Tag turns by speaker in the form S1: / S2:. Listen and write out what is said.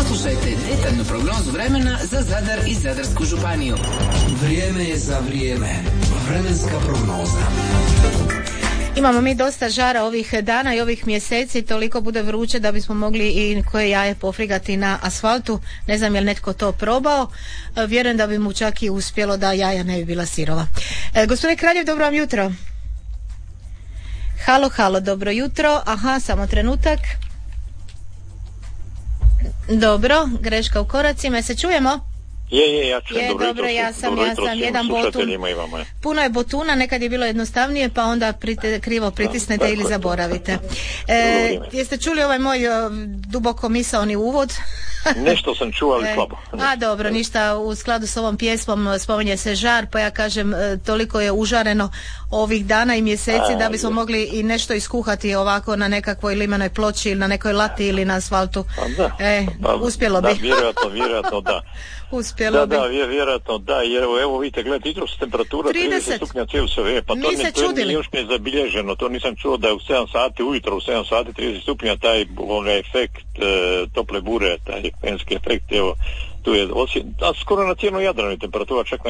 S1: Poslušajte detaljnu prognozu vremena za Zadar i Zadarsku županiju.
S2: Vrijeme je za vrijeme. Vremenska prognoza.
S3: Imamo mi dosta žara ovih dana i ovih mjeseci, toliko bude vruće da bismo mogli i koje jaje pofrigati na asfaltu. Ne znam je li netko to probao, vjerujem da bi mu čak i uspjelo da jaja ne bi bila sirova. Gospodine Kraljev, dobro vam jutro. Halo, dobro jutro. Aha, samo trenutak. Dobro, greška u koracima, se čujemo?
S4: Ja čujem,
S3: dobro, ja sam jedan botun. Puno je botuna, nekad je bilo jednostavnije, pa onda krivo pritisnete ili zaboravite. Jeste čuli ovaj moj duboko misaoni uvod?
S4: Nešto sam čuo, ali slabo.
S3: A dobro, ništa, u skladu s ovom pjesmom spominje se žar, pa ja kažem toliko je užareno ovih dana i mjeseci da bismo mogli i nešto iskuhati ovako na nekakvoj limenoj ploči ili na nekoj lati ili na asfaltu. Uspjelo bi.
S4: Vjerojatno da.
S3: Uspjelo bi.
S4: Vjerojatno da, jer evo vidite, gledajte, jutros temperatura 30 stupnja Celzijeva, pa to nije još ne zabilježeno, to nisam čuo da je u 7 sati ujutro, u 7 sati 30 stupnja taj efekt tople bure, taj penski efekt, evo, tu je, skoro na cijelom Jadranu temperatura čak na